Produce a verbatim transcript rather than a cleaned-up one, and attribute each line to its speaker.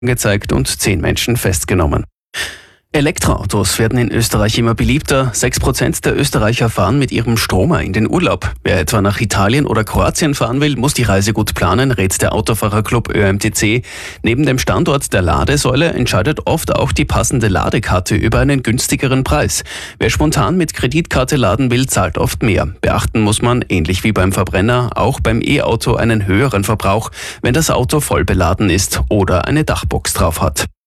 Speaker 1: gezeigt und zehn Menschen festgenommen. Elektroautos werden in Österreich immer beliebter. Sechs Prozent der Österreicher fahren mit ihrem Stromer in den Urlaub. Wer etwa nach Italien oder Kroatien fahren will, muss die Reise gut planen, rät der Autofahrerclub Ö M T C. Neben dem Standort der Ladesäule entscheidet oft auch die passende Ladekarte über einen günstigeren Preis. Wer spontan mit Kreditkarte laden will, zahlt oft mehr. Beachten muss man, ähnlich wie beim Verbrenner, auch beim E-Auto einen höheren Verbrauch, wenn das Auto voll beladen ist oder eine Dachbox drauf hat.